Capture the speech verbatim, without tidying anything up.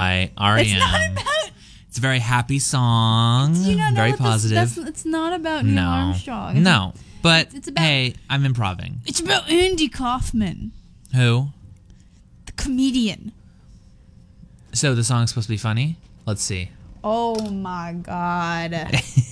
by R E M. It's not about. It's a very happy song. Do you not know very what this- positive. that's- it's not about Neil no. Armstrong. No. But, It's about- hey, I'm improving. It's about Andy Kaufman, Who? the comedian. So the song's supposed to be funny? Let's see. Oh my god.